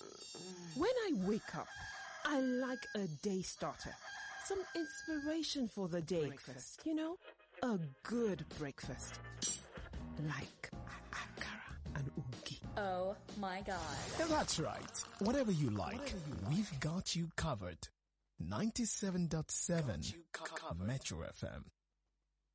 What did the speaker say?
When I wake up, I like a day starter. Some inspiration for the day. Breakfast, you know? A good breakfast. Like akara and ugi. Oh my God. That's right. Whatever you like, we've got you covered. 97.7 Metro FM.